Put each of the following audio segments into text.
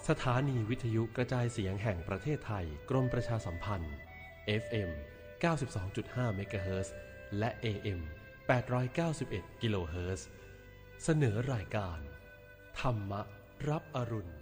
สถานีวิทยุกระจายเสียงแห่งประเทศไทยกรมประชาสัมพันธ์ FM 92.5 เมกะเฮิรตซ์และ AM 891 กิโลเฮิรตซ์เสนอรายการธรรมรับอรุณ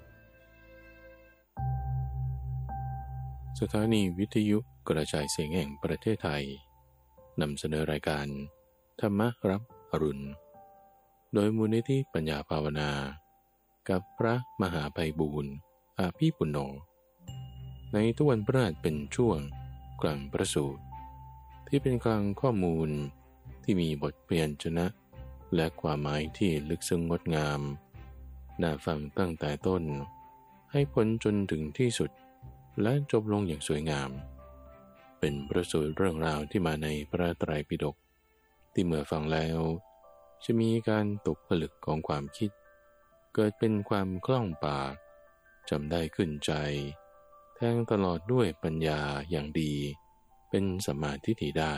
สถานีวิทยุกระจายเสียงแห่งประเทศไทยนำเสนอรายการธรรมรับอรุณโดยมูลนิธิปัญญาภาวนากับพระมหาไพบูลย์อาภีปุณโญในทุกวันพฤหัสเป็นช่วงกลางประสูตรที่เป็นกลางข้อมูลที่มีบทเปลี่ยนชนะและความหมายที่ลึกซึ้งงดงามน่าฟังตั้งแต่ต้นให้พ้นจนถึงที่สุดและจบลงอย่างสวยงามเป็นประสูตรเรื่องราวที่มาในพระไตรปิฎกที่เมื่อฟังแล้วจะมีการตกผลึกของความคิดเกิดเป็นความคล่องปากจำได้ขึ้นใจแทงตลอดด้วยปัญญาอย่างดีเป็นสัมมาทิฏฐิได้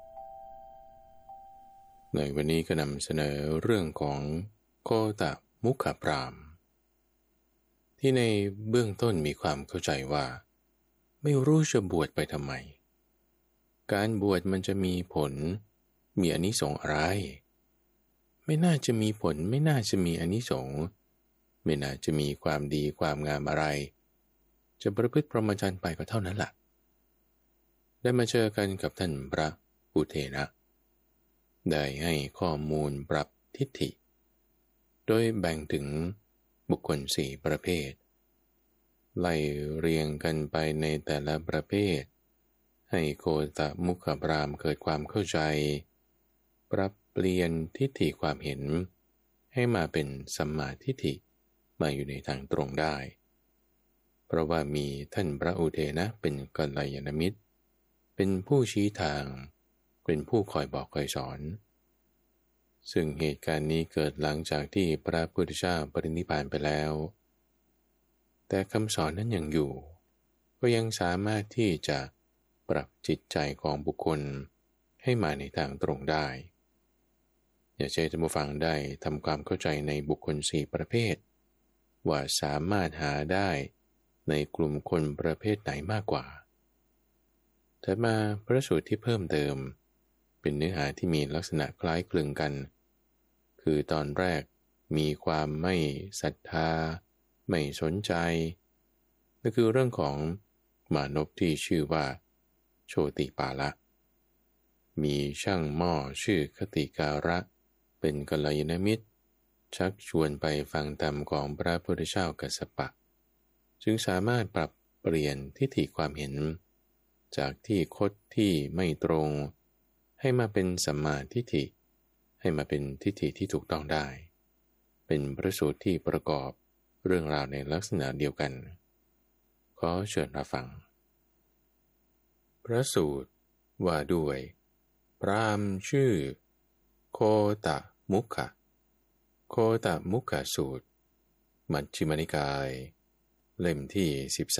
ในวันนี้ก็นำเสนอเรื่องของโคตมุขพราหมณ์ที่ในเบื้องต้นมีความเข้าใจว่าไม่รู้จะบวชไปทำไมการบวชมันจะมีผลมีอานิสงส์อะไรไม่น่าจะมีผลไม่น่าจะมีอานิสงส์ไม่น่าจะมีความดีความงามอะไรจะประพฤติพรหมจรรย์ไปก็เท่านั้นแหละได้มาเจอกันกับท่านพระอุเทนะได้ให้ข้อมูลปรับทิฏฐิโดยแบ่งถึงบุคคล4ประเภทไล่เรียงกันไปในแต่ละประเภทให้โคตมุขพราหมณ์เกิดความเข้าใจปรับเปลี่ยนทิฏฐิความเห็นให้มาเป็นสัมมาทิฏฐิมาอยู่ในทางตรงได้เพราะว่ามีท่านพระอุเทนะเป็นกัลยาณมิตรเป็นผู้ชี้ทางเป็นผู้คอยบอกคอยสอนซึ่งเหตุการณ์นี้เกิดหลังจากที่พระพุทธเจ้าปรินิพพานไปแล้วแต่คำสอนนั้นยังอยู่ก็ยังสามารถที่จะปรับจิตใจของบุคคลให้มาในทางตรงได้อย่าใช้ท่านผู้ฟังได้ทำความเข้าใจในบุคคล4ประเภทว่าสามารถหาได้ในกลุ่มคนประเภทไหนมากกว่าแต่มาพระสูตรที่เพิ่มเติมเป็นเนื้อหาที่มีลักษณะคล้ายคลึงกันคือตอนแรกมีความไม่ศรัทธาไม่สนใจนั่นคือเรื่องของมานพที่ชื่อว่าโชติปาละมีช่างหม้อชื่อคติการะเป็นกัลยาณมิตรชักชวนไปฟังธรรมของพระพุทธเจ้ากัสสปะจึงสามารถปรับเปลี่ยนทิฏฐิความเห็นจากที่คดที่ไม่ตรงให้มาเป็นสัมมาทิฏฐิให้มาเป็นทิฏฐิที่ถูกต้องได้เป็นพระสูตรที่ประกอบเรื่องราวในลักษณะเดียวกันขอเชิญรับฟังพระสูตรว่าด้วยพราหมณ์ชื่อโคตมุขะโคตมุขสูตรมัชฌิมนิกายเล่มที่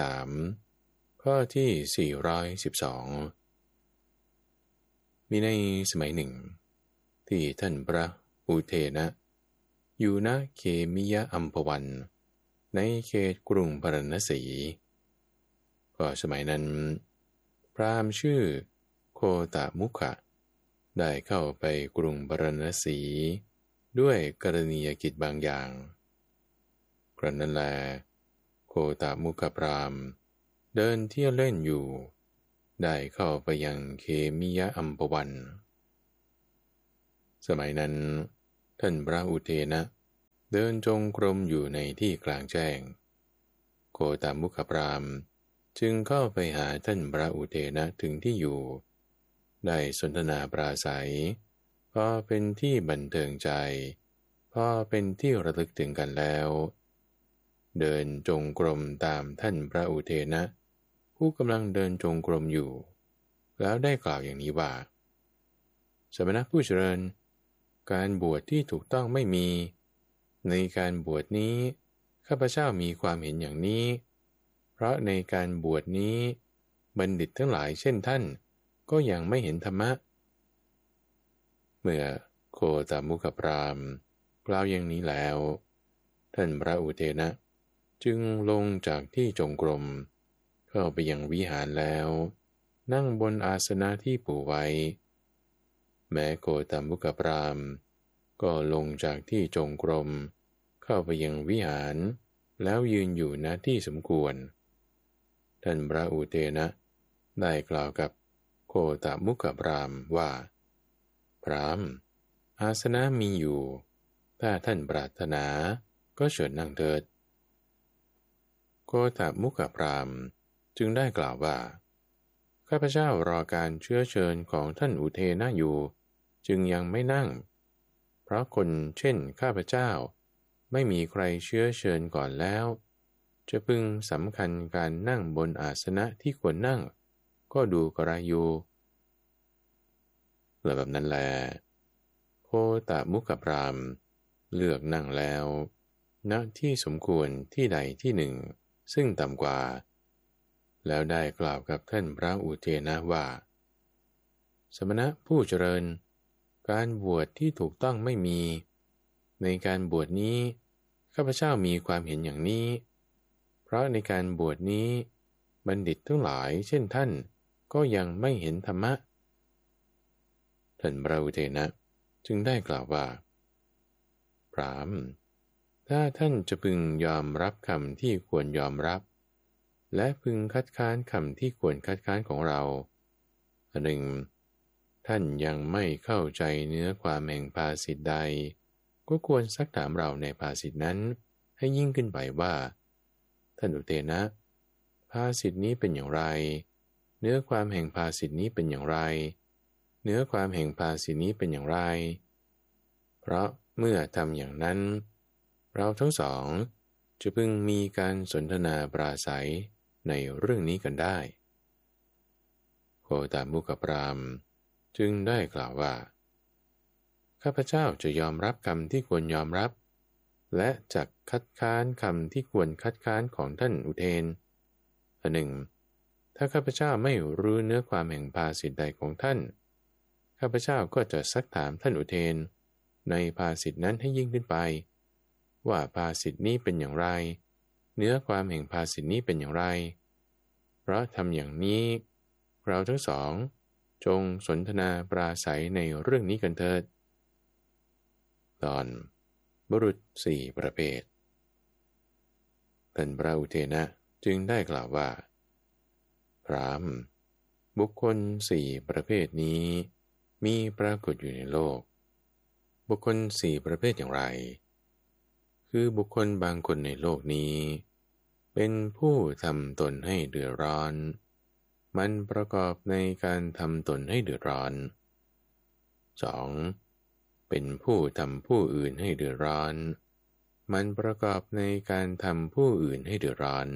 13ข้อที่412มีในสมัยหนึ่งที่ท่านพระอุเทนะอยู่ณเขมิยะอัมพวันในเขตกรุงพาราณสีก็สมัยนั้นพราหมณ์ชื่อโคตมุขะได้เข้าไปกรุงพาราณสีด้วยกรณียกิจบางอย่างครั้นนั้นแลโคตมุขพราหมณ์เดินเที่ยวเล่นอยู่ได้เข้าไปยังเขมิยะอัมพวันสมัยนั้นท่านพระอุเทนะเดินจงกรมอยู่ในที่กลางแจ้งโคตมุขพราหมณ์จึงเข้าไปหาท่านพระอุเทนะถึงที่อยู่ได้สนทนาปราศัยพอเป็นที่บันเทิงใจพอเป็นที่ระลึกถึงกันแล้วเดินจงกรมตามท่านพระอุเทนะผู้กำลังเดินจงกรมอยู่แล้วได้กล่าวอย่างนี้ว่าสมณผู้เจริญการบวชที่ถูกต้องไม่มีในการบวชนี้ข้าพเจ้ามีความเห็นอย่างนี้เพราะในการบวชนี้บัณฑิตทั้งหลายเช่นท่านก็ยังไม่เห็นธรรมะเมื่อโคตมุขพราหมณ์กล่าวอย่างนี้แล้วท่านพระอุเทนะจึงลงจากที่จงกรมเข้าไปยังวิหารแล้วนั่งบนอาสนะที่ปูไว้แม้โกตมุขพราหมณ์ก็ลงจากที่จงกรมเข้าไปยังวิหารแล้วยืนอยู่ณที่สมควรท่านพระอุเทนะได้กล่าวกับโกตมุขพราหมณ์ว่าพราหมณ์อาสนะมีอยู่ถ้าท่านปรารถนาก็เชิญนั่งเถิดโกตมุขพราหมณ์จึงได้กล่าวว่าข้าพเจ้ารอการเชื้อเชิญของท่านอุเทนะอยู่จึงยังไม่นั่งเพราะคนเช่นข้าพเจ้าไม่มีใครเชื้อเชิญก่อนแล้วจะพึงสำคัญการนั่งบนอาสนะที่ควรนั่งก็ดูกระไรอยู่และแบบนั้นแลโคตมุขพราหมณ์เลือกนั่งแล้วณที่สมควรที่ใดที่หนึ่งซึ่งต่ำกว่าแล้วได้กล่าวกับท่านพระอุเทนะว่าสมณะผู้เจริญการบวชที่ถูกต้องไม่มีในการบวชนี้ข้าพเจ้ามีความเห็นอย่างนี้เพราะในการบวชนี้บัณฑิตทั้งหลายเช่นท่านก็ยังไม่เห็นธรรมะท่านพระอุเทนะจึงได้กล่าวว่าพราหมณ์ถ้าท่านจะพึงยอมรับคำที่ควรยอมรับและพึงคัดค้านคำที่ควรคัดค้านของเราอันหนึ่งท่านยังไม่เข้าใจเนื้อความแห่งภาษิตใดก็ควรซักถามเราในภาษิตนั้นให้ยิ่งขึ้นไปว่าท่านอุเทนะภาษิตนี้เป็นอย่างไรเนื้อความแห่งภาษิตนี้เป็นอย่างไรเนื้อความแห่งภาษิตนี้เป็นอย่างไรเพราะเมื่อทำอย่างนั้นเราทั้งสองจะพึงมีการสนทนาปราศัยในเรื่องนี้กันได้โคตมุขพราหมณ์จึงได้กล่าวว่าข้าพเจ้าจะยอมรับคำที่ควรยอมรับและจักคัดค้านคำที่ควรคัดค้านของท่านอุเทนอันหนึ่งถ้าข้าพเจ้าไม่รู้เนื้อความแห่งภาษิตใดของท่านข้าพเจ้าก็จะซักถามท่านอุเทนในภาษิตนั้นให้ยิ่งขึ้นไปว่าภาษิตนี้เป็นอย่างไรเนื้อความแห่งภาษิตนี้เป็นอย่างไรเพราะทำอย่างนี้เราทั้งสองจงสนทนาปราศัยในเรื่องนี้กันเถิดตอนบุรุษสี่ประเภทท่านพระอุเทนะจึงได้กล่าวว่าพราหมณ์บุคคลสี่ประเภทนี้มีปรากฏอยู่ในโลกบุคคลสี่ประเภทอย่างไรคือบุคคลบางคนในโลกนี้เป็นผู้ทำตนให้เดือดร้อนมันประกอบในการทำตนให้เดือดร้อน 2. เป็นผู้ทำผู้อื่นให้เดือดร้อนมันประกอบในการทำผู้อื่นให้เดือดร้อน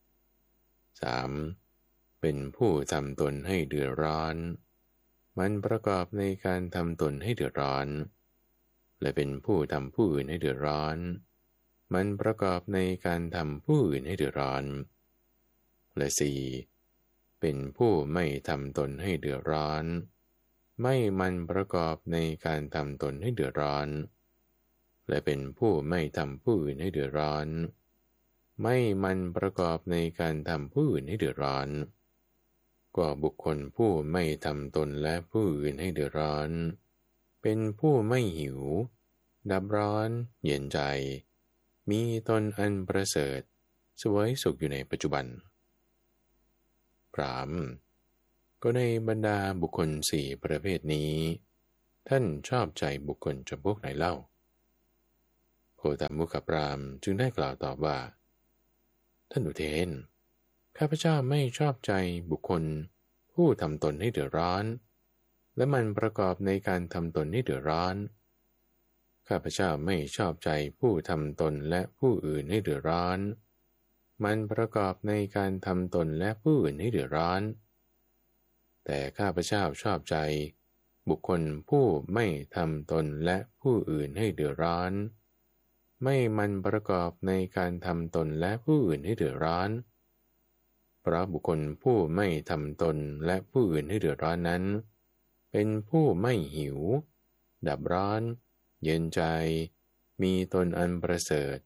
3. เป็นผู้ทำตนให้เดือดร้อนมันประกอบในการทำตนให้เดือดร้อนและเป็นผู้ทำผู้อื่นให้เดือดร้อนมันประกอบในการทำผู้อื่นให้เดือดร้อนและ 4. เป็นผู้ไม่ทำตนให้เดือดร้อนไม่มันประกอบในการทำตนให้เดือดร้อนและเป็นผู้ไม่ทำผู้อื่นให้เดือดร้อนไม่มันประกอบในการทำผู้อื่นให้เดือดร้อนก็บุคคลผู้ไม่ทำตนและผู้อื่นให้เดือดร้อนเป็นผู้ไม่หิวดับร้อนเย็นใจมีตนอันประเสริฐเสวยสุขอยู่ในปัจจุบันพราหมณ์ก็ในบรรดาบุคคลสี่ประเภทนี้ท่านชอบใจบุคคลจำพวกไหนเล่าโคตมุขพราหมณ์จึงได้กล่าวตอบว่าท่านอุเทนข้าพเจ้าไม่ชอบใจบุคคลผู้ทำตนให้เดือดร้อนและมันประกอบในการทำตนให้เดือดร้อนข้าพเจ้าไม่ชอบใจผู้ทำตนและผู้อื่นให้เดือดร้อนมันประกอบในการทำตนและผู้อื่นให้เดือดร้อนแต่ข้าพเจ้าชอบใจบุคคลผู้ไม่ทำตนและผู้อื่นให้เดือดร้อนไม่มันประกอบในการทำตนและผู้อื่นให้เดือดร้อนเพราะบุคคลผู้ไม่ทำตนและผู้อื่นให้เดือดร้อนนั้นเป็นผู้ไม่หิวดับร้อนเย็นใจมีตนอันประเสริฐ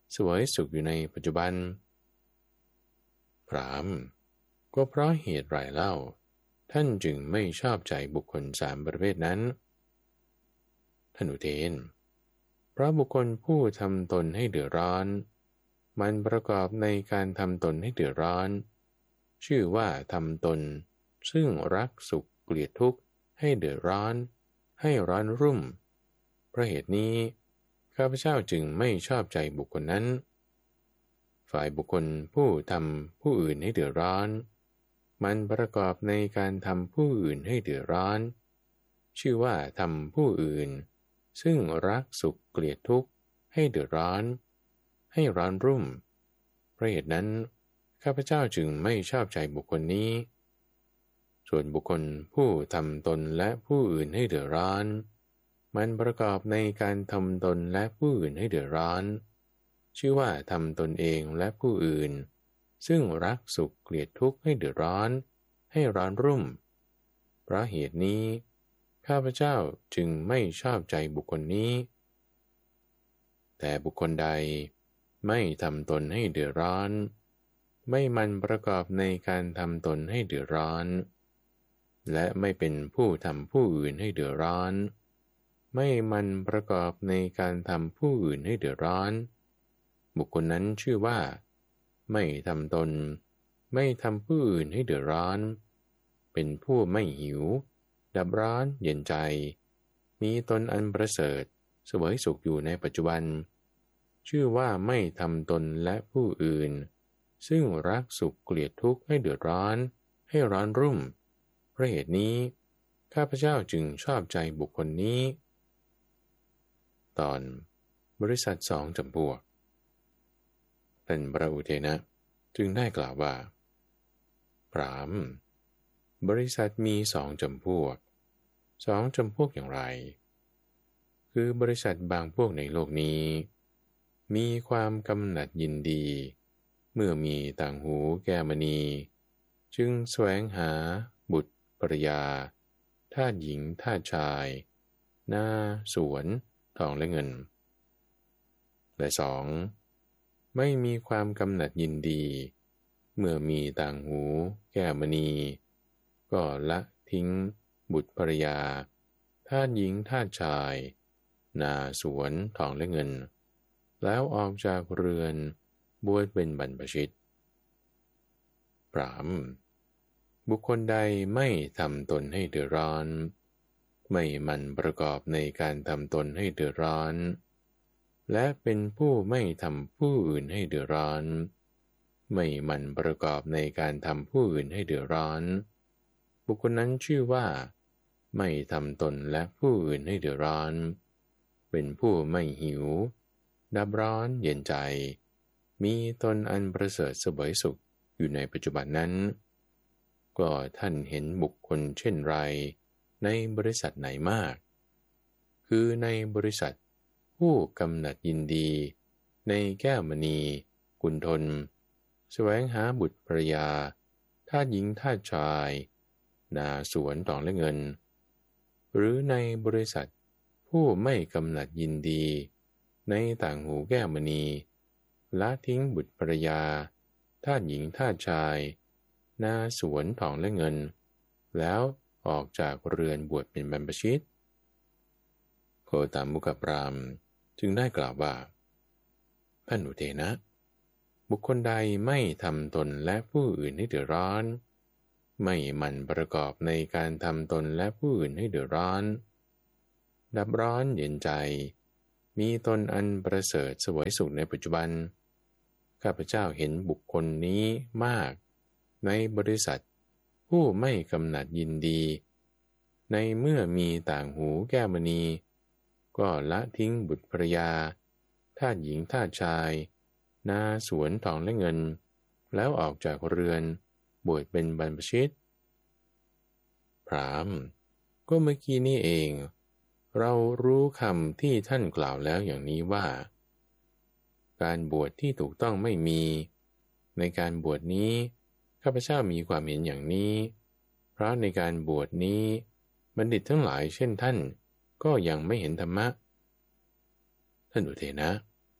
เสวยสุขอยู่ในปัจจุบันพราหมณ์ก็เพราะเหตุไรเล่าท่านจึงไม่ชอบใจบุคคลสามประเภทนั้นท่านอุเทนเพราะบุคคลผู้ทำตนให้เดือดร้อนมันประกอบในการทำตนให้เดือดร้อนชื่อว่าทำตนซึ่งรักสุขเกลียดทุกข์ให้เดือดร้อนให้ร้อนรุ่มเพราะเหตุนี้ข้าพเจ้าจึงไม่ชอบใจบุคคลนั้นฝ่ายบุคคลผู้ทำผู้อื่นให้เดือดร้อนมันประกอบในการทำผู้อื่นให้เดือดร้อนชื่อว่าทำผู้อื่นซึ่งรักสุขเกลียดทุกข์ให้เดือดร้อนให้ร้อนรุ่มเพราะเหตุนั้นข้าพเจ้าจึงไม่ชอบใจบุคคลนี้ส่วนบุคคลผู้ทำตนและผู้อื่นให้เดือดร้อนมันประกอบในการทำตนและผู้อื่นให้เดือดร้อนชื่อว่าทำตนเองและผู้อื่นซึ่งรักสุขเกลียดทุกข์ให้เดือดร้อนให้ร้อนรุ่มเพราะเหตุนี้ข้าพเจ้าจึงไม่ชอบใจบุคคลนี้แต่บุคคลใดไม่ทำตนให้เดือดร้อนไม่มันประกอบในการทำตนให้เดือดร้อนและไม่เป็นผู้ทำผู้อื่นให้เดือดร้อนไม่มันประกอบในการทำผู้อื่นให้เดือดร้อนบุคคลนั้นชื่อว่าไม่ทำตนไม่ทำผู้อื่นให้เดือดร้อนเป็นผู้ไม่หิวดับร้อนเย็นใจมีตนอันประเสริฐเสวยสุขอยู่ในปัจจุบันชื่อว่าไม่ทำตนและผู้อื่นซึ่งรักสุขเกลียดทุกข์ให้เดือดร้อนให้ร้อนรุ่มเพราะเหตุนี้ข้าพเจ้าจึงชอบใจบุคคลนี้ตอนบริษัทสองจำพวกท่านพระอุเทนะจึงได้กล่าวว่าพราหมณ์บริษัทมีสองจำพวกอย่างไรคือบริษัทบางพวกในโลกนี้มีความกำหนัดยินดีเมื่อมีต่างหูแก้วมณีจึงแสวงหาบุตรภรยาทาสหญิงทาสชายนาสวนทองและเงินและสองไม่มีความกำหนัดยินดีเมื่อมีต่างหูแก้วมณีก็ละทิ้งบุตรภรยาทาสหญิงทาสชายนาสวนทองและเงินแล้วออกจากเรือนบวชเป็นบรรพชิตพราหมณ์บุคคลใดไม่ทำตนให้เดือดร้อนไม่มันประกอบในการทำตนให้เดือดร้อนและเป็นผู้ไม่ทำผู้อื่นให้เดือดร้อนไม่มันประกอบในการทำผู้อื่นให้เดือดร้อนบุคคลนั้นชื่อว่าไม่ทำตนและผู้อื่นให้เดือดร้อนเป็นผู้ไม่หิวดับร้อนเย็นใจมีตนอันประเสริฐเสวยสุขอยู่ในปัจจุบันนั้นก็ท่านเห็นบุคคลเช่นไรในบริษัทไหนมากคือในบริษัทผู้กำหนัดยินดีในแก้วมณีกุณฑลแสวงหาบุตรภรยาทาสหญิงทาสชายนาสวนทองและเงินหรือในบริษัทผู้ไม่กำหนัดยินดีในต่างหูแก้วมณีละทิ้งบุตรภรยาทาสหญิงทาสชายนาสวนทองและเงินแล้วออกจากเรือนบวชเป็นบรรพชิตโคตมุขพราหมณ์จึงได้กล่าวว่าท่านอุเทนะบุคคลใดไม่ทำตนและผู้อื่นให้เดือดร้อนไม่มันประกอบในการทำตนและผู้อื่นให้เดือดร้อนดับร้อนเย็นใจมีตนอันประเสริฐเสวยสุขในปัจจุบันข้าพเจ้าเห็นบุคคลนี้มากในบริษัทผู้ไม่กำหนัดยินดีในเมื่อมีต่างหูแก้วมณีก็ละทิ้งบุตรภรยาทาสหญิงทาสชายนาสวนทองและเงินแล้วออกจากเรือนบวชเป็นบรรพชิตพราหมณ์ก็เมื่อกี้นี่เองเรารู้คำที่ท่านกล่าวแล้วอย่างนี้ว่าการบวชที่ถูกต้องไม่มีในการบวชนี้ข้าพเจ้ามีความเห็นอย่างนี้เพราะในการบวชนี้บัณฑิตทั้งหลายเช่นท่านก็ยังไม่เห็นธรรมะท่านอุเทนะ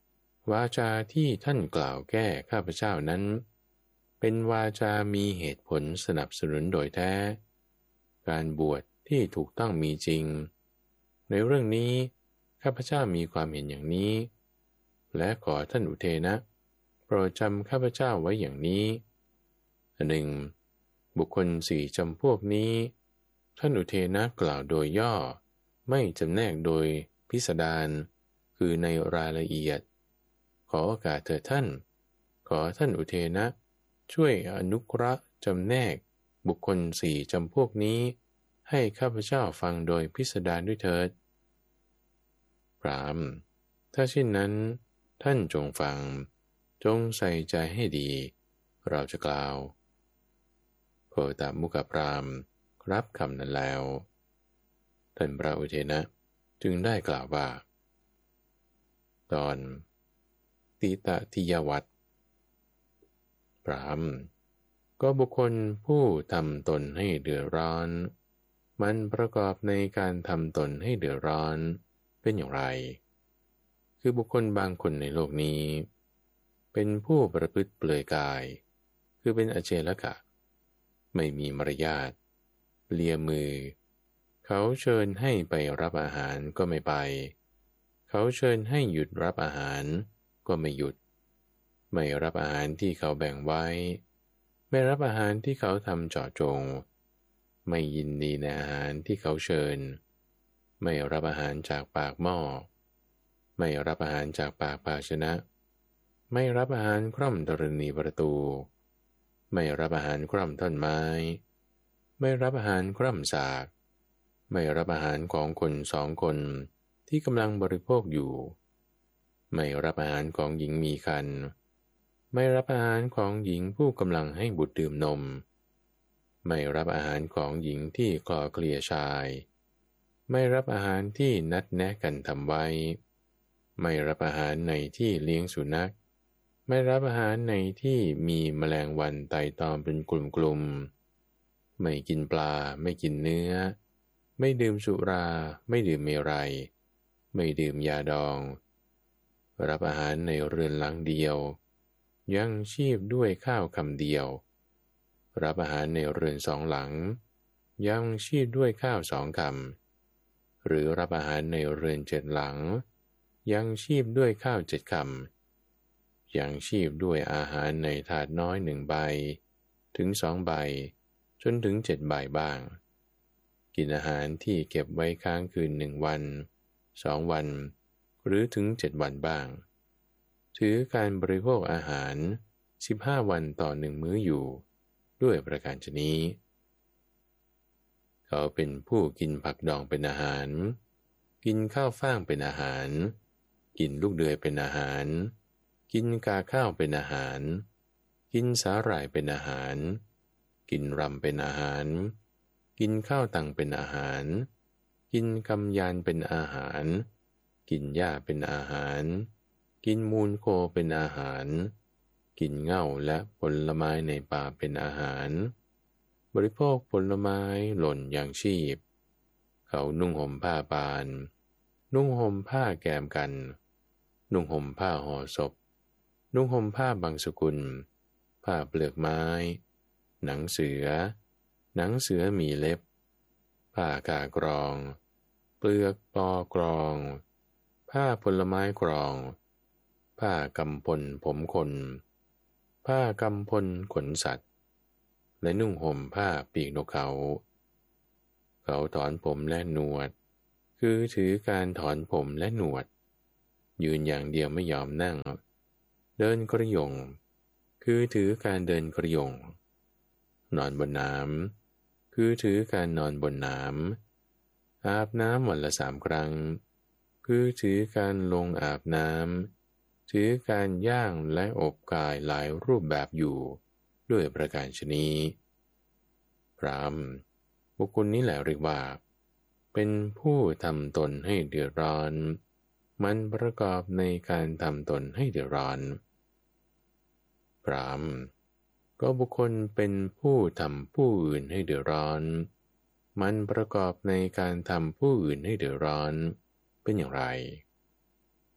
วาจาที่ท่านกล่าวแก้ข้าพเจ้านั้นเป็นวาจามีเหตุผลสนับสนุนโดยแท้การบวชที่ถูกต้องมีจริงในเรื่องนี้ข้าพเจ้ามีความเห็นอย่างนี้และขอท่านอุเทนะโปรดจำข้าพเจ้าไว้อย่างนี้หนึ่งบุคคลสี่จำพวกนี้ท่านอุเทนะกล่าวโดยย่อไม่จำแนกโดยพิสดารคือในรายละเอียดขอโอกาสเถิดท่านขอท่านอุเทนะช่วยอนุเคราะห์จำแนกบุคคลสี่จำพวกนี้ให้ข้าพเจ้าฟังโดยพิสดารด้วยเถิดพราหมณ์ถ้าเช่นนั้นท่านจงฟังจงใส่ใจให้ดีเราจะกล่าวโคตมุขพราหมณ์รับคำนั้นแล้วท่านพระอุเทนะจึงได้กล่าวว่าตอนติตติยวัตรพราหมณ์ก็บุคคลผู้ทำตนให้เดือดร้อนมันประกอบในการทำตนให้เดือดร้อนเป็นอย่างไรคือบุคคลบางคนในโลกนี้เป็นผู้ประพฤติเปลือยกายคือเป็นอเจลกะไม่มีมารยาทเลียมือเขาเชิญให้ไปรับอาหารก็ไม่ไปเขาเชิญให้หยุดรับอาหารก็ไม่หยุดไม่รับอาหารที่เขาแบ่งไว้ไม่รับอาหารที่เขาทำเจาะจงไม่ยินดีในอาหารที่เขาเชิญไม่รับอาหารจากปากหม้อไม่รับอาหารจากปากภาชนะไม่รับอาหารคร่อมธรณีประตูไม่รับอาหารคร่อมท่อนไม้ไม่รับอาหารคร่อมสากไม่รับอาหารของคนสองคนที่กำลังบริโภคอยู่ไม่รับอาหารของหญิงมีครรภ์ไม่รับอาหารของหญิงผู้กำลังให้บุตรดื่มนมไม่รับอาหารของหญิงที่คลอเคลียชายไม่รับอาหารที่นัดแนะกันทำไว้ไม่รับอาหารในที่เลี้ยงสุนัขไม่รับอาหารในที่มีแมลงวันไต่ตอมเป็นกลุ่มๆไม่กินปลาไม่กินเนื้อไม่ดื่มสุราไม่ดื่มเมรัยไม่ดื่มยาดองรับอาหารในเรือนหลังเดียวยังชีพด้วยข้าวคำเดียวรับอาหารในเรือนสองหลังยังชีพด้วยข้าวสองคำหรือรับอาหารในเรือนเจ็ดหลังยังชีพด้วยข้าวเจ็ดคำยังชีพด้วยอาหารในถาดน้อยหนึ่งใบถึง2 ใบจนถึง7 ใบบ้างกินอาหารที่เก็บไว้ค้างคืน1 วัน2 วันหรือถึง7 วันบ้างถือการบริโภคอาหาร15 วันต่อ1 มื้ออยู่ด้วยประการฉะนี้เขาเป็นผู้กินผักดองเป็นอาหารกินข้าวฟ่างเป็นอาหารกินลูกเดือยเป็นอาหารกินกาข้าวเป็นอาหารกินสาหร่ายเป็นอาหารกินรำเป็นอาหารกินข้าวตังเป็นอาหารกินกำยานเป็นอาหารกินหญ้าเป็นอาหารกินมูลโคเป็นอาหารกินเง่าและผลไม้ในป่าเป็นอาหารบริโภคผลไม้หล่นอย่างชีพเขานุ่งห่มผ้าปานนุ่งห่มผ้าแกมกันนุ่งห่มผ้าห่อศพนุ่งห่มผ้าบางสกุลผ้าเปลือกไม้หนังเสือมีเล็บผ้ากากรองเปลือกปอกรองผ้าผลไม้กรองผ้ากำพลผมคนผ้ากำพลขนสัตว์และนุ่งห่มผ้าปีกนกเขาถอนผมและหนวดคือถือการถอนผมและหนวดยืนอย่างเดียวไม่ยอมนั่งเดินกระยงคือถือการเดินกระยงนอนบนน้ำคือถือการนอนบนน้ำอาบน้ำวันละ3 ครั้งคือถือการลงอาบน้ำถือการย่างและอบกายหลายรูปแบบอยู่ด้วยประการฉะนี้พราหมณ์บุคคลนี้แหละเรียกว่าเป็นผู้ทำตนให้เดือดร้อนมันประกอบในการทำตนให้เดือดร้อนพราหมณ์ก็บุคคลเป็นผู้ทำผู้อื่นให้เดือดร้อนมันประกอบในการทำผู้อื่นให้เดือดร้อนเป็นอย่างไร ค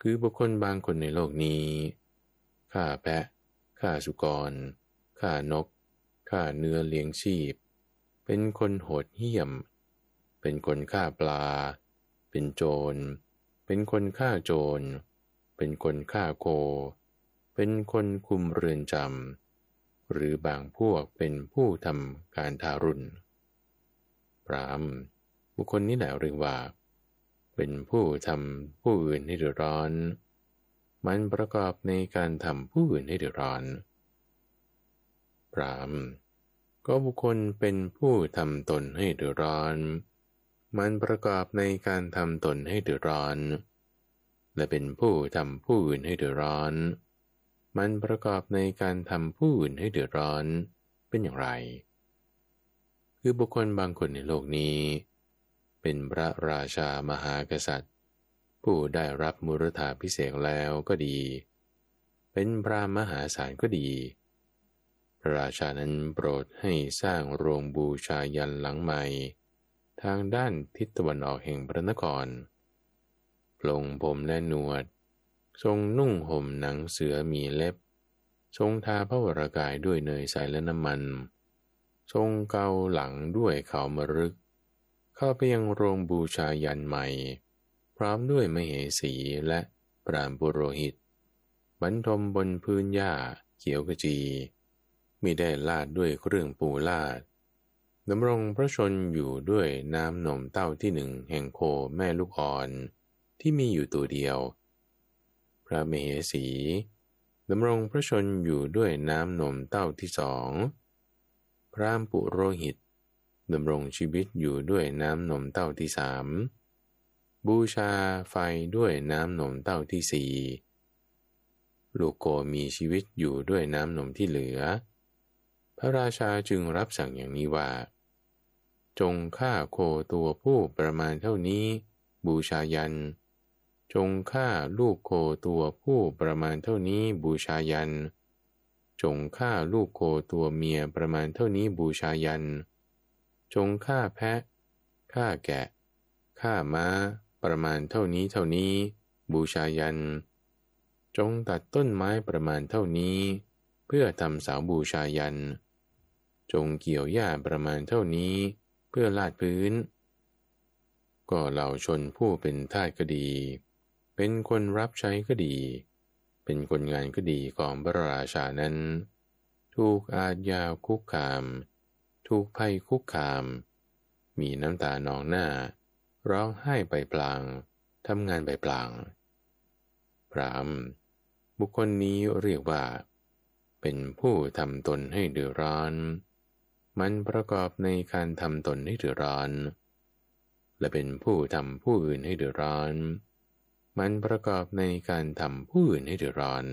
คือบุคคลบางคนในโลกนี้ฆ่าแพะฆ่าสุกรฆ่านกฆ่าเนื้อเลี้ยงชีพเป็นคนโหดเหี้ยมเป็นคนฆ่าปลาเป็นโจรเป็นคนฆ่าโจรเป็นคนฆ่าโคเป็นคนคุมเรือนจำหรือบางพวกเป็นผู้ทำการทารุณพรามบุคคลนี้แหละเรียกว่าเป็นผู้ทำผู้อื่นให้เดือดร้อนมันประกอบในการทำผู้อื่นให้เดือดร้อนพรามก็บุคคลเป็นผู้ทำตนให้เดือดร้อนมันประกอบในการทำตนให้เดือดร้อนและเป็นผู้ทำผู้อื่นให้เดือดร้อนมันประกอบในการทำผู้อื่นให้เดือดร้อนเป็นอย่างไรคือบุคคลบางคนในโลกนี้เป็นพระราชามหากษัตริย์ผู้ได้รับมุรธาภิเษกแล้วก็ดีเป็นพระมหาศาลก็ดีพระราชานั้นโปรดให้สร้างโรงบูชายันหลังใหม่ทางด้านทิศตะวันออกแห่งพระนครปลงผมและหนวดทรงนุ่งห่มหนังเสือมีเล็บทรงทาพระวรากายด้วยเนยใสและน้ำมันทรงเกาหลังด้วยเขามฤกเข้าไปยังโรงบูชายันใหม่พร้อมด้วยมเหสีและพราหมณ์ปุโรหิตบรรทมบนพื้นหญ้าเขียวขจีมิได้ลาดด้วยเครื่องปูลาดดำรงพระชนอยู่ด้วยน้ำนมเต้าที่หนึ่งแห่งโคแม่ลูกอ่อนที่มีอยู่ตัวเดียวพระมเหสีดำรงพระชนอยู่ด้วยน้ำนมเต้าที่สองพราหมณ์ปุโรหิตดำรงชีวิตอยู่ด้วยน้ำนมเต้าที่สามบูชาไฟด้วยน้ำนมเต้าที่สี่ลูกโคมีชีวิตอยู่ด้วยน้ำนมที่เหลือพระราชาจึงรับสั่งอย่างนี้ว่าจงฆ่าโคตัวผู้ประมาณเท่านี้บูชายันจงฆ่าลูกโคตัวผู้ประมาณเท่านี้บูชายันจงฆ่าลูกโคตัวเมียประมาณเท่านี้บูชายันจงฆ่าแพะฆ่าแกะฆ่าม้าประมาณเท่านี้เท่านี้บูชายันจงตัดต้นไม้ประมาณเท่านี้เพื่อทำเสาบูชายันจงเกี่ยวหญ้าประมาณเท่านี้เพื่อลาดพื้นก็เหล่าชนผู้เป็นทาสก็ดีเป็นคนรับใช้ก็ดีเป็นคนงานก็ดีของพระราชานั้นถูกอาทยาคุกคามถูกภัยคุกคามมีน้ำตานองหน้าร้องไห้ไปพลางทำงานไปพลางพรามบุคคลนี้เรียกว่าเป็นผู้ทำตนให้เดือดร้อนมันประกอบในการทำตนให้เดือดร้อนและเป็นผู้ทำผู้อื่นให้เดือดร้อนมันประกอบในการทำผู้อื่นให้เดือดร้อน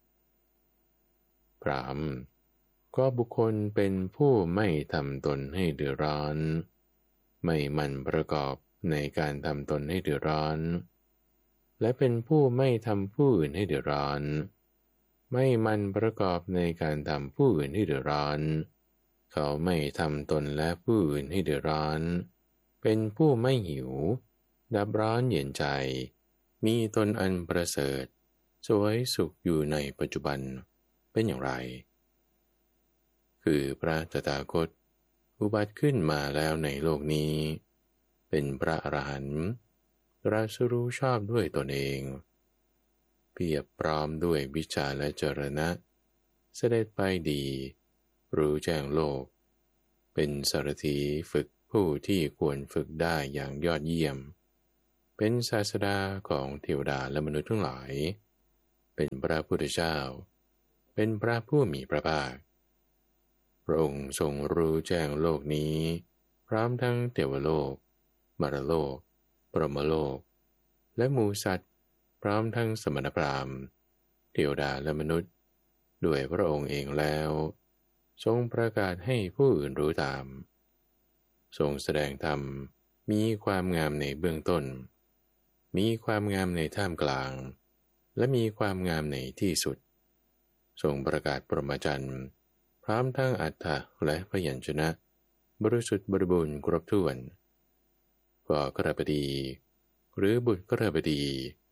พรามก็บุคคลเป็นผู้ไม่ทำตนให้เดือดร้อนไม่มันประกอบในการทำตนให้เดือดร้อนและเป็นผู้ไม่ทำผู้อื่นให้เดือดร้อนไม่มันประกอบในการทำผู้อื่นให้เดือดร้อนเขาไม่ทำตนและผู้อื่นให้เดือดร้อนเป็นผู้ไม่หิวดับร้อนเย็นใจมีตนอันประเสริฐสวยสุขอยู่ในปัจจุบันเป็นอย่างไรคือพระตถาคตอุบัติขึ้นมาแล้วในโลกนี้เป็นพระอรหันต์ตรัสรู้ชอบด้วยตนเองเพียบพร้อมด้วยวิชาและจรณะเสด็จไปดีรู้แจ้งโลกเป็นสารถีฝึกผู้ที่ควรฝึกได้อย่างยอดเยี่ยมเป็นศาสดาของเทวดาและมนุษย์ทั้งหลายเป็นพระพุทธเจ้าเป็นพระผู้มีพระภาคพระองค์ทรงรู้แจ้งโลกนี้พร้อมทั้งเทวโลกมรโลกปรหมโลกและหมู่สัตว์พร้อมทั้งสมณพราหมณ์เทวดาและมนุษย์ด้วยพระองค์เองแล้วทรงประกาศให้ผู้อื่นรู้ตามทรงแสดงธรรมมีความงามในเบื้องต้นมีความงามในท่ามกลางและมีความงามในที่สุดทรงประกาศปรมาจารย์พร้อมทั้งอรรถะและพยัญชนะบริสุทธิ์บริบูรณ์ครบถ้วนก็กระบดีหรือบุตรกระบดี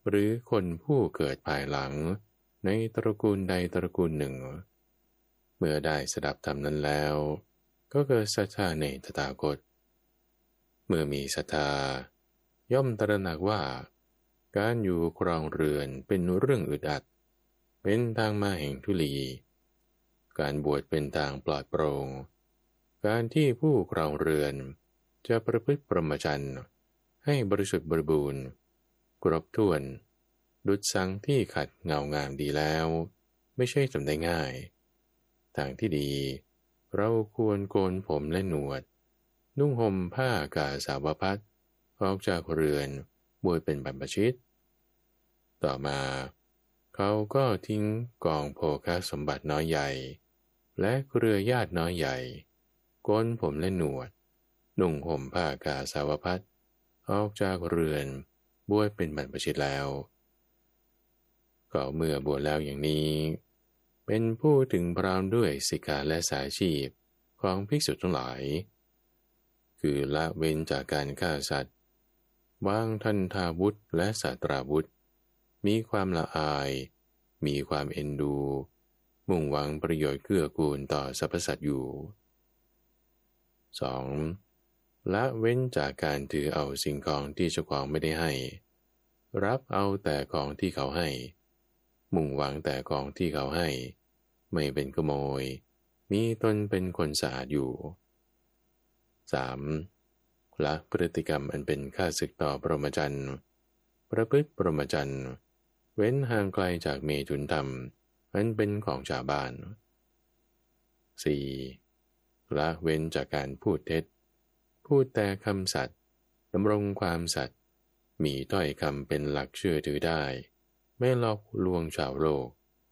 หรือคนผู้เกิดภายหลังในตระกูลใดตระกูลหนึ่งเมื่อได้สดับธรรมนั้นแล้วก็เกิดศรัทธาในตถาคตเมื่อมีศรัทธาย่อมตระหนักว่าการอยู่ครองเรือนเป็นเรื่องอึดอัดเป็นทางมาแห่งทุลีการบวชเป็นทางปลอดโปร่งการที่ผู้ครองเรือนจะประพฤติพรหมจรรย์ให้บริสุทธิ์บริบูรณ์ครบถ้วนดุจสังที่ขัดเงางามดีแล้วไม่ใช่ทำได้ง่ายทางที่ดีเราควรโกนผมและหนวดนุ่งห่มผ้ากาสาวพัสออกจากเรือนบวชเป็นบรรพชิตต่อมาเขาก็ทิ้งกองโภคสมบัติน้อยใหญ่และเครือญาติน้อยใหญ่โกนผมและหนวดนุ่งห่มผ้ากาสาวพัสออกจากเรือนบวชเป็นบรรพชิตแล้วก็เมื่อบวชแล้วอย่างนี้เป็นผู้ถึงพร้อมด้วยสิกขาและสายชีพของภิกษุทั้งหลายคือละเว้นจากการฆ่าสัตว์วางทันทาวุธและสัตราวุธมีความละอายมีความเอ็นดูมุ่งหวังประโยชน์เกื้อกูลต่อสรรพสัตว์อยู่ 2. ละเว้นจากการถือเอาสิ่งของที่เจ้าของไม่ได้ให้รับเอาแต่ของที่เขาให้มุ่งหวังแต่ของที่เขาให้ไม่เป็นขโมยมีตนเป็นคนสะอาดอยู่ 3. ละพฤติกรรมอันเป็นข้าศึกต่อพรหมจรรย์ประพฤติพรหมจรรย์เว้นห่างไกลจากเมถุนธรรมอันเป็นของชาวบ้าน 4. ละเว้นจากการพูดเท็จพูดแต่คำสัตย์ดำรงความสัตย์มีถ้อยคำเป็นหลักเชื่อถือได้ไม่หลอกลวงชาวโลก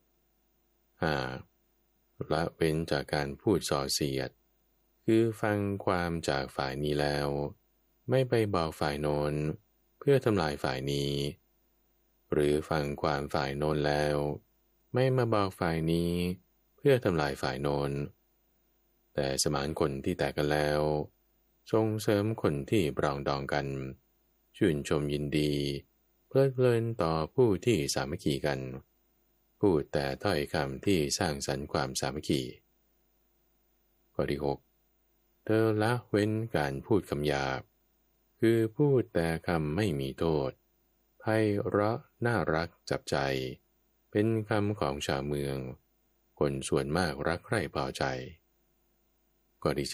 5. ละเว้นจากการพูดส่อเสียดคือฟังความจากฝ่ายนี้แล้วไม่ไปบอกฝ่ายโน้นเพื่อทำลายฝ่ายนี้หรือฟังความฝ่ายโน้นแล้วไม่มาบอกฝ่ายนี้เพื่อทำลายฝ่ายโน้นแต่สมานคนที่แตกกันแล้วส่งเสริมคนที่ปรองดองกันชื่นชมยินดีเพลิดเพลินต่อผู้ที่สามัคคีกันพูดแต่ถ้อยคำที่สร้างสรรค์ความสามัคคีข้อที่ 6 เธอละเว้นการพูดคำหยาบคือพูดแต่คำไม่มีโทษไพเราะน่ารักจับใจเป็นคำของชาวเมืองคนส่วนมากรักใคร่พอใจข้อที่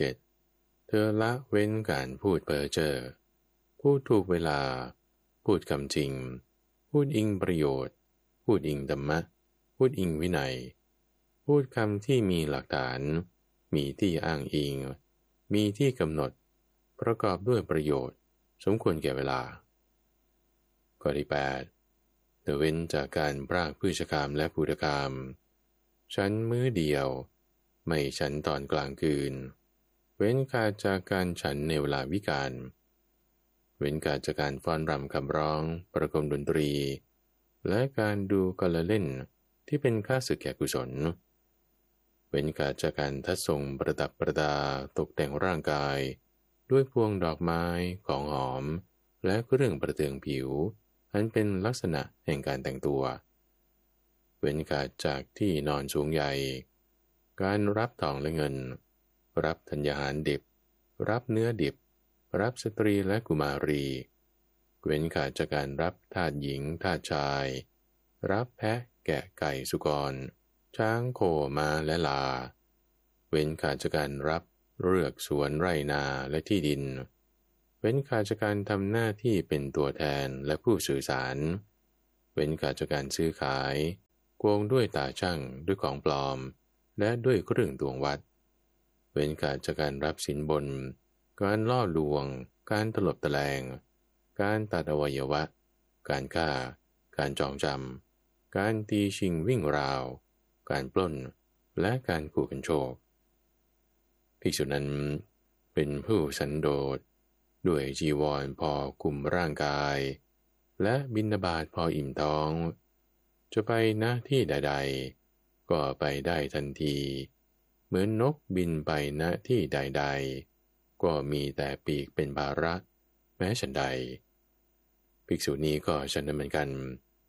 7 เธอละเว้นการพูดเพ้อเจ้อพูดถูกเวลาพูดคำจริงพูดอิงประโยชน์พูดอิงธรรมะพูดอิงวินัยพูดคำที่มีหลักฐานมีที่อ้างอิงมีที่กำหนดประกอบด้วยประโยชน์สมควรแก่เวลาข้อที่ 8 เธอเว้นจากการพรากพืชกรรมและภูตกรรมฉันมื้อเดียวไม่ฉันตอนกลางคืนเว้นขาดจากการฉันในเวลาวิกาลเว้นขาดจากการฟ้อนรำคำร้องประกมดนตรีและการดูกละเล่นที่เป็นข้าศึกแก่กุศลเว้นขาดจากการทัดทรงประดับประดาตกแต่งร่างกายด้วยพวงดอกไม้ของหอมและเครื่องประเทืองผิวอันเป็นลักษณะแห่งการแต่งตัวเว้นขาดจากที่นอนสูงใหญ่การรับทองและเงินรับธัญญาหารดิบรับเนื้อดิบรับสตรีและกุมารีเว้นขาดจากการรับทาสหญิงทาสชายรับแพะแกะไก่สุกรช้างโคม้าและลาเว้นขาดจากการรับเรือกสวนไร่นาและที่ดินเว้นขาดจากการทำหน้าที่เป็นตัวแทนและผู้สื่อสารเว้นขาดจากการซื้อขายโกงด้วยตาช่างด้วยของปลอมและด้วยเครื่องตวงวัดเว้นขาดจากการรับสินบนการล่อลวงการตลบตะแลงการตัดอวัยวะการฆ่าการจองจำการตีชิงวิ่งราวการปล้นและการขู่กันโชคภิกษุนั้นเป็นผู้สันโดษด้วยจีวรพอคุมร่างกายและบิณฑบาตพออิ่มท้องจะไปณที่ใดๆก็ไปได้ทันทีเหมือนนกบินไปณที่ใดๆก็มีแต่ปีกเป็นภาระแม้ฉันใดภิกษุนี้ก็ฉันนั้นเหมือนกัน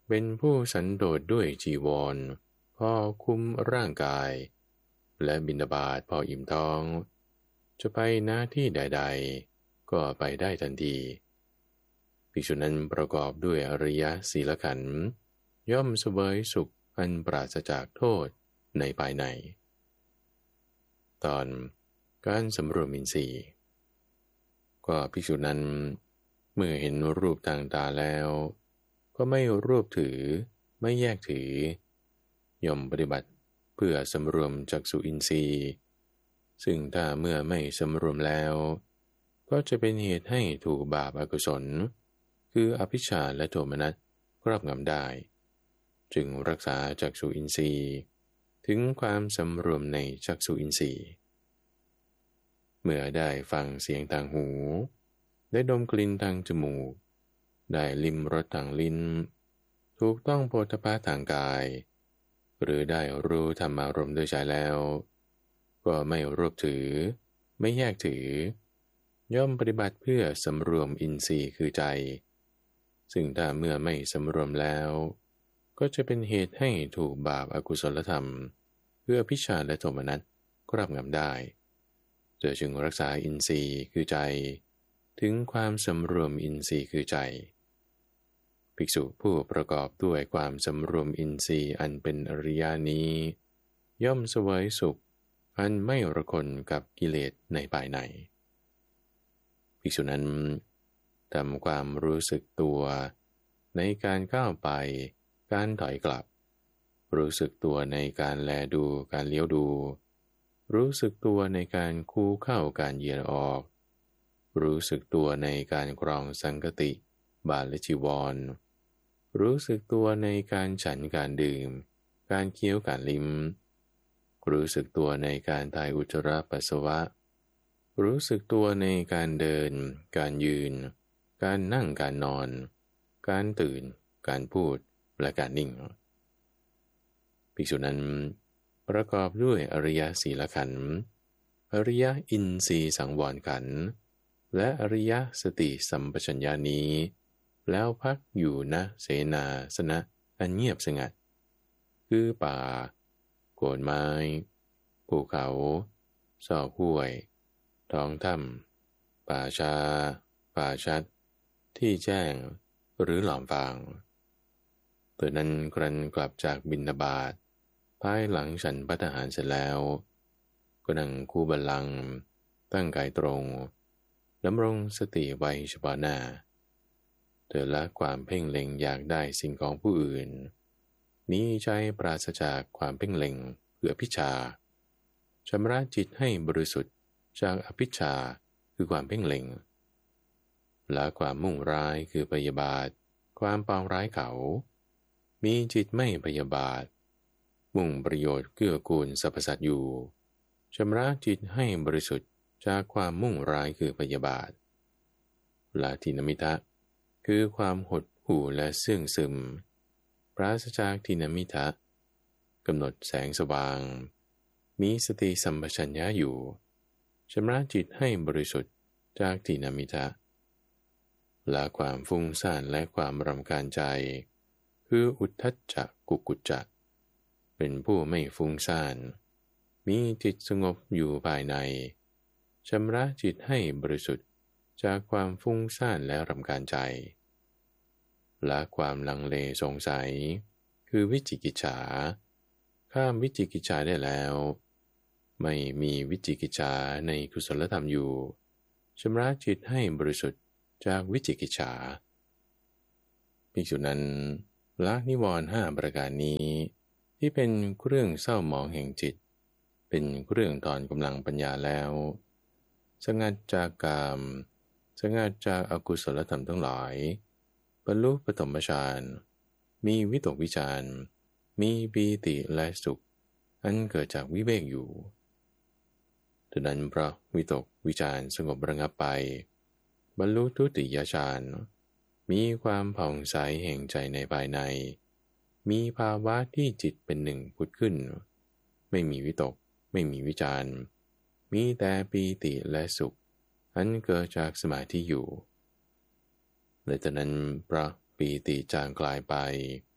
เป็นผู้สันโดษด้วยจีวรพอคุ้มร่างกายและบิณฑบาตพออิ่มท้องจะไปหน้าที่ใดๆก็ไปได้ทันทีภิกษุนั้นประกอบด้วยอริยศีลขันธ์ย่อมเสวยสุขอันปราศจากโทษในภายในตอนการสำรวมอินทรีย์ก็ภิกษุนั้นเมื่อเห็นรูปทางตาแล้วก็ไม่รวบถือไม่แยกถือย่อมปฏิบัติเพื่อสำรวมจักษุอินทรีย์ซึ่งถ้าเมื่อไม่สำรวมแล้วก็จะเป็นเหตุให้ถูกบาปอกุศลคืออภิชฌาและโทมนัสครอบงำได้จึงรักษาจักษุอินทรีย์ถึงความสำรวมในจักษุอินทรีย์เมื่อได้ฟังเสียงทางหูได้ดมกลิ่นทางจมูกได้ลิ้มรสทางลิ้นถูกต้องโผฏฐัพพะทางกายหรือได้รู้ธรรมารมณ์ด้วยใจแล้วก็ไม่รวบถือไม่แยกถือย่อมปฏิบัติเพื่อสำรวมอินทรีย์คือใจซึ่งถ้าเมื่อไม่สำรวมแล้วก็จะเป็นเหตุให้ถูกบาปอกุศลธรรมเพื่ออภิชฌาและโทมนัสครอบงำได้จึงรักษาอินทรีย์คือใจถึงความสำรวมอินทรีย์คือใจภิกษุผู้ประกอบด้วยความสำรวมอินทรีย์อันเป็นอริยนี้ย่อมเสวยสุขอันไม่ระคนกับกิเลสในภายในภิกษุนั้นทำความรู้สึกตัวในการก้าวไปการถอยกลับรู้สึกตัวในการแลดูการเลี้ยวดูรู้สึกตัวในการคู่เข้าการเหยียดออกรู้สึกตัวในการครองสังคติบาทและจีวรรู้สึกตัวในการฉันการดื่มการเคี้ยวการลิ้มรู้สึกตัวในการถ่ายอุจจาระปัสสาวะรู้สึกตัวในการเดินการยืนการนั่งการนอนการตื่นการพูดและการนิ่งภิกษุนั้นประกอบด้วยอริยศีลขันธ์อริยอินทรีย์สังวรขันธ์และอริยสติสัมปชัญญะนี้แล้วพักอยู่ณเสนาสนะอันเงียบสงัดคือป่าโคนไม้ภูเขาซอกห้วยท้องถ้ำป่าชาป่าชัดที่แจ้งหรือหลอมฟางตัวนั้นครั้นกลับจากบิณฑบาตภายหลังฉันภัตตาหารเสร็จแล้วก็นั่งคู่บัลลังก์ตั้งกายตรงดำรงสติไว้เฉพาะหน้าเธอละความเพ่งเล็งอยากได้สิ่งของผู้อื่นมีใจปราศจากความเพ่งเล็งเพื่ออภิชฌาชำระจิตให้บริสุทธิ์จากอภิชฌาคือความเพ่งเล็งละความมุ่งร้ายคือพยาบาทความปองร้ายเขามีจิตไม่พยาบาทมุ่งประโยชน์เกื้อกูลสรรพสัตว์อยู่ชำระจิตให้บริสุทธิ์จากความมุ่งร้ายคือพยาบาทละทินมิทะคือความหดหู่และเสื่องซึมปราศจากทินมิทะกำหนดแสงสว่างมีสติสัมปชัญญะอยู่ชำระจิตให้บริสุทธิ์จากทินมิทะละความฟุ้งซ่านและความรำคาญใจคืออุทธัจจะกุกุจจะเป็นผู้ไม่ฟุ้งซ่านมีจิตสงบอยู่ภายในชำระจิตให้บริสุทธิ์จากความฟุ้งซ่านและรำคาญใจละความลังเลสงสัยคือวิจิกิจฉาข้ามวิจิกิจฉาได้แล้วไม่มีวิจิกิจฉาในกุศลธรรมอยู่ชำระจิตให้บริสุทธิ์จากวิจิกิจฉาภิกษุนั้นละนิวรณ์5ประการนี้ที่เป็นเครื่องเศร้าหมองแห่งจิตเป็นเครื่องถอนกำลังปัญญาแล้วสงัดจากกามสงัดจากอกุศลธรรมทั้งหลายบรรลุปฐมฌานมีวิตกวิจารมีปีติและสุขอันเกิดจากวิเวกอยู่ดังนั้นเพราะวิตกวิจารสงบระงับไปบรรลุทุติยฌานมีความผ่องใสแห่งใจในภายในมีภาวะที่จิตเป็นหนึ่งผุดขึ้นไม่มีวิตกไม่มีวิจารมีแต่ปีติและสุขอันเกิดจากสมาธิอยู่และจากนั้นเพราะปีติจางกลายไป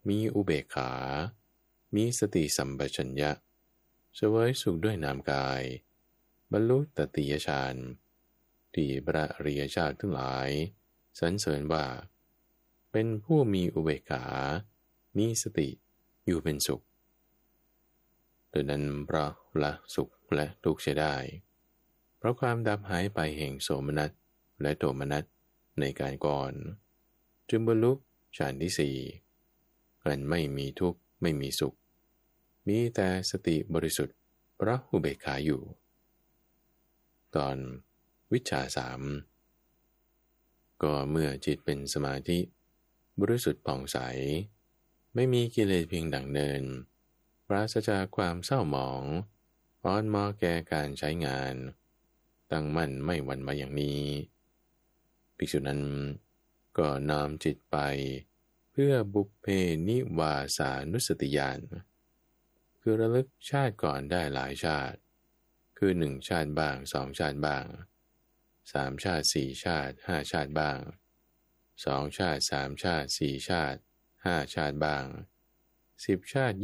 มีอุเบกขา มีสติสัมปชัญญะเสวยสุขด้วยนามกายบรรลุตติยฌานที่พระอริยเจ้าทั้งหลายสรรเสริญว่าเป็นผู้มีอุเบกขา มีสติอยู่เป็นสุขโดยนั้นเพราะละสุขและทุกข์เสียได้เพราะความดับหายไปแห่งโสมนัสและโทมนัสในการก่อนจึงบรรลุฌานที่สี่อันไม่มีทุกข์ไม่มีสุขมีแต่สติบริสุทธิ์เพราะอุเบกขาอยู่ตอนวิชชาสามก็เมื่อจิตเป็นสมาธิบริสุทธิ์ผ่องใสไม่มีกิเลสเพียงดั่งเนินปราศจากความเศร้าหมองอ่อนมอแก่การใช้งานตั้งมั่นไม่หวั่นไหวอย่างนี้ภิกษุนั้นก็น้อมจิตไปเพื่อบุพเพนิวาสานุสติญาณคือระลึกชาติก่อนได้หลายชาติคือ1ชาติบ้าง2ชาติบ้าง3ชาติ4ชาติ5ชาติบ้าง2ชาติ3ชาติ4ชาติ5ชาติบ้าง10ชาติ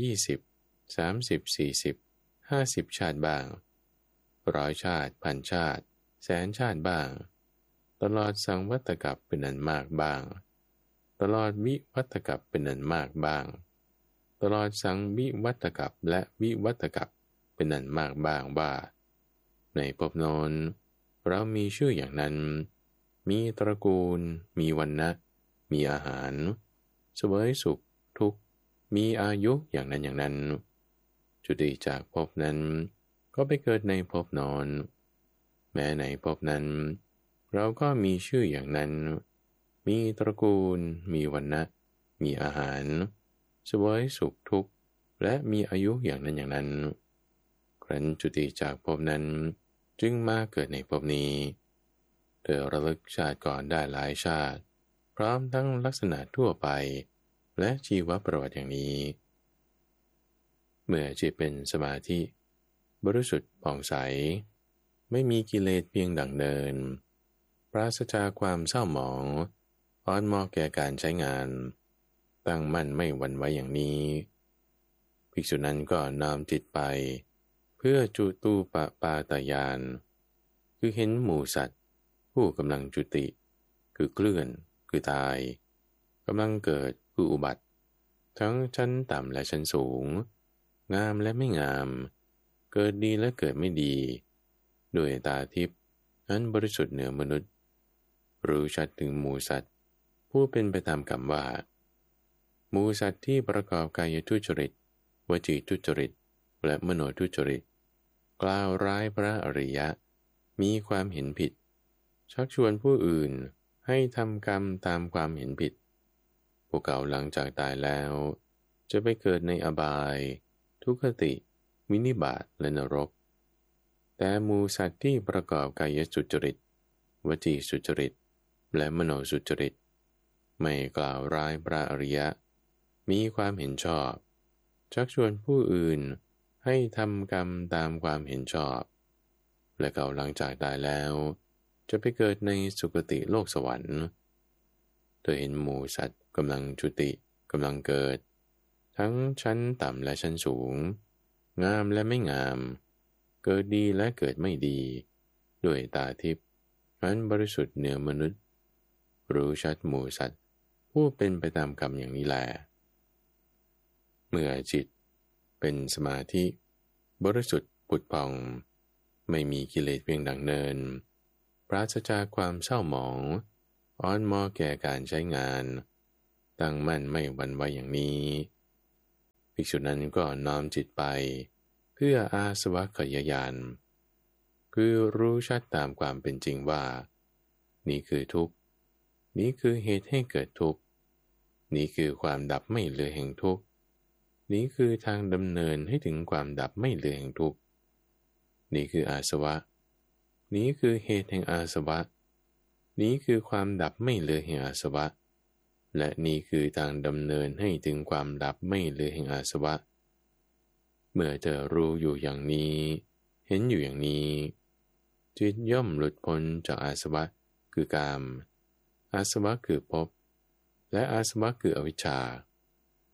20 30 40 50ชาติบ้าง100ชาติพันชาติแสนชาติบ้างตลอดสังวัตกัปเป็นอันมากบ้างตลอดวิวัตกัปเป็นอันมากบ้างตลอดสังวิวัตกัปและวิวัตกัปเป็นอันมากบ้างว่าในภพโน้นเรามีชื่ออย่างนั้นมีตระกูลมีวรรณะมีอาหารเสวยสุขทุกข์มีอายุอย่างนั้นอย่างนั้นจุติจากภพนั้นก็ไปเกิดในภพโน้นแม้ในภพนั้นเราก็มีชื่ออย่างนั้นมีตระกูลมีวรรณะมีอาหารเสวยสุขทุกข์และมีอายุอย่างนั้นอย่างนั้นครั้นจุติจากภพนั้นจึงมาเกิดในภพนี้เธอระลึกชาติก่อนได้หลายชาติพร้อมทั้งลักษณะทั่วไปและชีวประวัติอย่างนี้เมื่อจิตเป็นสมาธิบริสุทธิ์ผ่องใสไม่มีกิเลสเพียงดั่งเดินปราศจากความเศร้าหมองอ่อนมอแก่การใช้งานตั้งมั่นไม่หวั่นไหวอย่างนี้ภิกษุนั้นก็น้อมจิตไปเพื่อจุตูปปาตญาณคือเห็นหมู่สัตว์ผู้กำลังจุติคือเคลื่อนคือตายกำลังเกิดคืออุบัติทั้งชั้นต่ำและชั้นสูงงามและไม่งามเกิดดีและเกิดไม่ดีด้วยตาทิพย์นั้นบริสุทธิ์เหนือมนุษย์รู้ชัดถึงหมู่สัตว์ผู้เป็นไปตามกรรมว่าหมู่สัตว์ที่ประกอบกายทุจริตวจีทุจริตและมโนทุจริตกล่าวร้ายพระอริยะมีความเห็นผิดชักชวนผู้อื่นให้ทำกรรมตามความเห็นผิดพวกเขาหลังจากตายแล้วจะไปเกิดในอบายทุกขติวินิบาตและนรกแต่หมู่สัตว์ที่ประกอบกายสุจริตวจีสุจริตและมโนสุจริตไม่กล่าวร้ายพระอริยะมีความเห็นชอบชักชวนผู้อื่นให้ทำกรรมตามความเห็นชอบและเขาหลังจากตายแล้วจะไปเกิดในสุคติโลกสวรรค์โดยเห็นหมู่สัตว์กำลังจุติกำลังเกิดทั้งชั้นต่ำและชั้นสูงงามและไม่งามเกิดดีและเกิดไม่ดีด้วยตาทิพย์อันบริสุทธิ์เหนือมนุษย์รู้ชัดหมู่สัตว์ผู้เป็นไปตามกรรมอย่างนี้แลเมื่อจิตเป็นสมาธิบริสุทธิ์ผุดผ่องไม่มีกิเลสเพียงดังเนินปราศจากความเศร้าหมองอ่อนมอแก่การใช้งานตั้งมั่นไม่หวั่นไหวอย่างนี้ภิกษุนั้นก็น้อมจิตไปเพื่ออาสวะขยญาณคือรู้ชัดตามความเป็นจริงว่านี่คือทุกข์นี้คือเหตุให้เกิดทุกข์นี้คือความดับไม่เหลือแห่งทุกข์นี้คือทางดำเนินให้ถึงความดับไม่เหลือแห่งทุกข์นี้คืออาสวะนี้คือเหตุแห่งอาสวะนี้คือความดับไม่เหลือแห่งอาสวะและนี้คือทางดำเนินให้ถึงความดับไม่เหลือแห่งอาสวะเมื่อเธอรู้อยู่อย่างนี้เห็นอยู่อย่างนี้จิตย่อมหลุดพ้นจากอาสวะคือกามอาสวะคือภพและอาสวะคืออวิชชา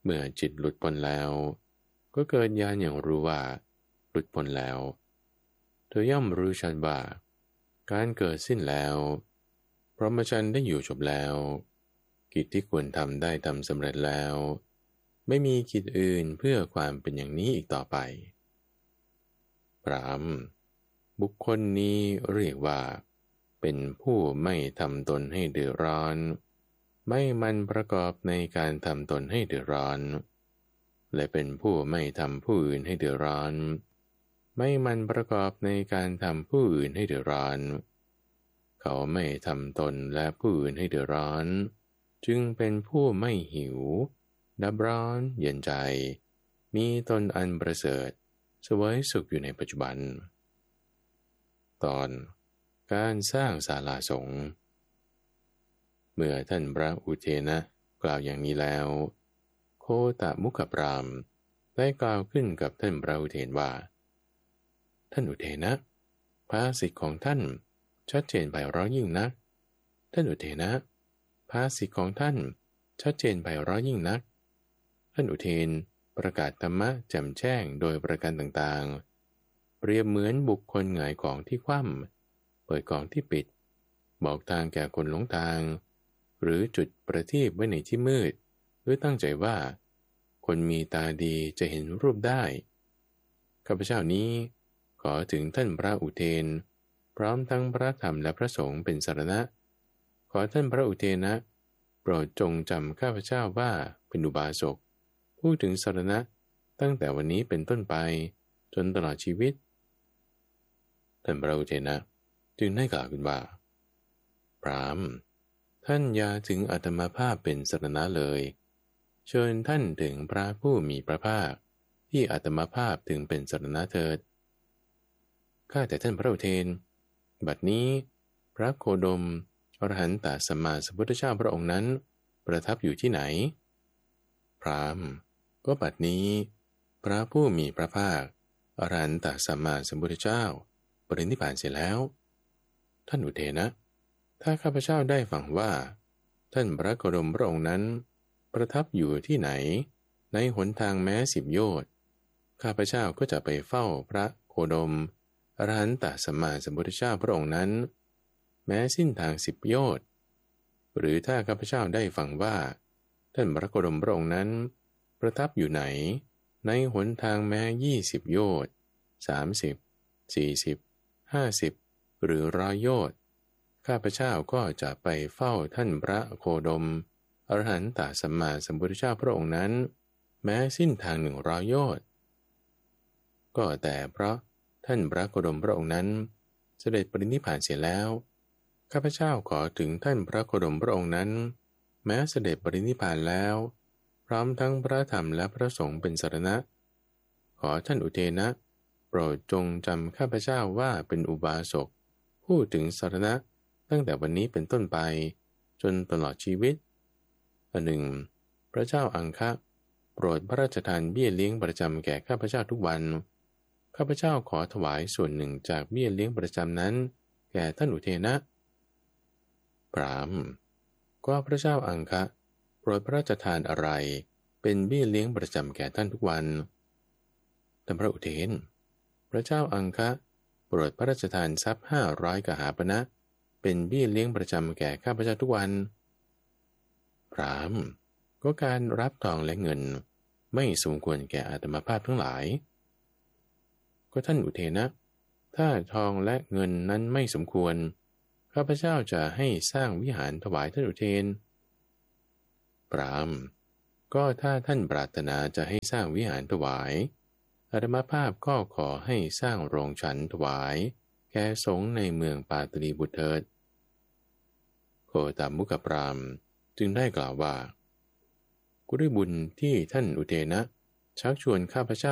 เมื่อจิตหลุดพ้นแล้วก็เกิดญาณอย่างรู้ว่าหลุดพ้นแล้วเธอย่อมรู้ชัดว่าการเกิดสิ้นแล้วพรหมจรรย์ได้อยู่จบแล้วกิจที่ควรทำได้ทำสำเร็จแล้วไม่มีกิจอื่นเพื่อความเป็นอย่างนี้อีกต่อไปพรามบุคคลนี้เรียกว่าเป็นผู้ไม่ทำตนให้เดือดร้อนไม่มันประกอบในการทำตนให้เดือดร้อนและเป็นผู้ไม่ทำผู้อื่นให้เดือดร้อนไม่มันประกอบในการทำผู้อื่นให้เดือดร้อนเขาไม่ทำตนและผู้อื่นให้เดือดร้อนจึงเป็นผู้ไม่หิวดับร้อนเย็นใจมีตนอันประเสริฐเสวยสุขอยู่ในปัจจุบันตอนการสร้างศาลาสงฆ์เมื่อท่านพระอุเทนะกล่าวอย่างนี้แล้วโคตมุขพราหมณ์ได้กล่าวขึ้นกับท่านพระอุเทนว่าท่านอุเทนะภาษิตของท่านชัดเจนไพเราะยิ่งนักท่านอุเทนะภาษิตของท่านชัดเจนไพเราะยิ่งนักท่านอุเทนประกาศธรรมะแจ่มแจ้งโดยประการต่างๆเปรียบเหมือนบุคคลหงายของที่คว่ำเปิดกล่องที่ปิดบอกทางแก่คนหลงทางหรือจุดประทีปไว้ในที่มืดด้วยตั้งใจว่าคนมีตาดีจะเห็นรูปได้ข้าพเจ้านี้ขอถึงท่านพระอุเทนพร้อมทั้งพระธรรมและพระสงฆ์เป็นสรณะขอท่านพระอุเทนะโปรดจงจำข้าพเจ้าว่าเป็นอุบาสกพูดถึงสรณะตั้งแต่วันนี้เป็นต้นไปจนตลอดชีวิตท่านพระอุเทนะจึงได้กล่าวขึ้นว่าพราหมณ์ท่านอย่าถึงอาตมาภาพเป็นสรณะเลยเชิญท่านถึงพระผู้มีพระภาคที่อาตมาภาพถึงเป็นสรณะเถิดข้าแต่ท่านพระอุเทนบัดนี้พระโคดมอรหันตสัมมาสัมพุทธเจ้าพระองค์นั้นประทับอยู่ที่ไหนพราหมณ์ก็บัดนี้พระผู้มีพระภาคอรหันตสัมมาสัมพุทธเจ้าปรินิพพานเสียแล้วท่านอุเทนะถ้าข้าพเจ้าได้ฟังว่าท่านพระโคดมพระองค์นั้นประทับอยู่ที่ไหนในหนทางแม้10 โยชน์ข้าพเจ้าก็จะไปเฝ้าพระโคดมอรหันตสัมมาสัมพุทธเจ้าพระองค์นั้นแม้สิ้นทาง10 โยชน์หรือถ้าข้าพเจ้าได้ฟังว่าท่านพระโคดมพระองค์นั้นประทับอยู่ไหนในหนทางแม้20 โยชน์30 40 50หรือ100 โยชน์ข้าพเจ้าก็จะไปเฝ้าท่านพระโคดมอรหันตสัมมาสัมพุทธเจ้าพระองค์นั้นแม้สิ้นทาง100 โยชน์ก็แต่เพราะท่านพระโคดมพระองค์นั้นเสด็จปรินิพพานเสียแล้วข้าพเจ้าขอถึงท่านพระโคดมพระองค์นั้นแม้เสด็จปรินิพพานแล้วพร้อมทั้งพระธรรมและพระสงฆ์เป็นสรณะขอท่านอุเทนะโปรดจงจำข้าพเจ้าว่าเป็นอุบาสกพูดถึงสรณะตั้งแต่วันนี้เป็นต้นไปจนตลอดชีวิตอันหนึ่งพระเจ้าอังคะโปรดพระราชทานเบี้ยเลี้ยงประจำแก่ข้าพเจ้าทุกวันข้าพเจ้าขอถวายส่วนหนึ่งจากเบี้ยเลี้ยงประจำนั้นแก่ท่านอุเทนะพราหมณ์ก็พระเจ้าอังคะโปรดพระราชทานอะไรเป็นเบี้ยเลี้ยงประจำแก่ท่านทุกวันท่านพระอุเทนพระเจ้าอังคะโปรดพระราชทานทรัพย์500 กหาปณะเป็นเบี้ยเลี้ยงประจำแก่ข้าพเจ้าทุกวันพราหมณ์ก็การรับทองและเงินไม่สมควรแก่อาตมาภาพทั้งหลายก็ท่านอุเทนะถ้าทองและเงินนั้นไม่สมควรข้าพเจ้าจะให้สร้างวิหารถวายท่านอุเทนพราหมณ์ก็ถ้าท่านปรารถนาจะให้สร้างวิหารถวายอาตมาภาพก็ขอให้สร้างโรงฉันถวายแก่สงฆ์ในเมืองปาตลีบุตรเถิดโคตมุขพราหมณ์จึงได้กล่าวว่าก็ด้วยบุญที่ท่านอุเทนะชักชวนข้าพเจ้า